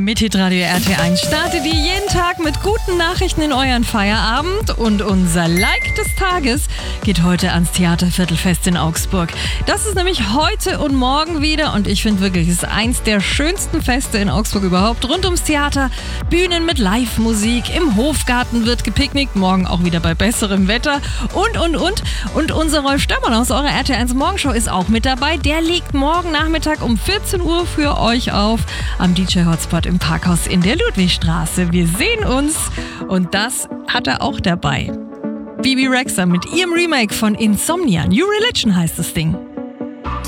Mit Hitradio RT1 startet ihr jeden Tag mit guten Nachrichten in euren Feierabend und unser Like des Tages geht heute ans Theaterviertelfest in Augsburg. Das ist nämlich heute und morgen wieder und ich finde wirklich, es ist eins der schönsten Feste in Augsburg überhaupt. Rund ums Theater, Bühnen mit Live-Musik, im Hofgarten wird gepicknickt, morgen auch wieder bei besserem Wetter und unser Rolf Störmann aus eurer RT1 Morgenshow ist auch mit dabei. Der legt morgen Nachmittag um 14 Uhr für euch auf am DJ Hotspot im Parkhaus in der Ludwigstraße. Wir sehen uns und das hat er auch dabei. Bebe Rexha mit ihrem Remake von Insomnia. New Religion heißt das Ding.